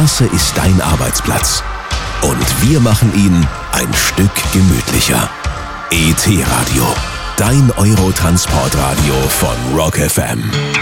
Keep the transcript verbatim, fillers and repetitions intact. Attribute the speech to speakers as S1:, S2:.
S1: Straße ist dein Arbeitsplatz. Und wir machen ihn ein Stück gemütlicher. E T Radio, dein Eurotransportradio von Rock F M.